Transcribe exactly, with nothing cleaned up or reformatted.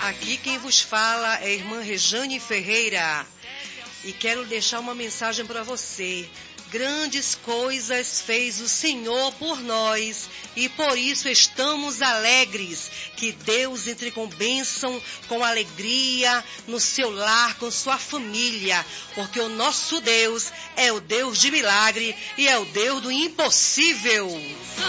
Aqui quem vos fala é a irmã Rejane Ferreira e quero deixar uma mensagem para você. Grandes coisas fez o Senhor por nós e por isso estamos alegres. Que Deus entre com bênção, com alegria no seu lar, com sua família, porque o nosso Deus é o Deus de milagre e é o Deus do impossível.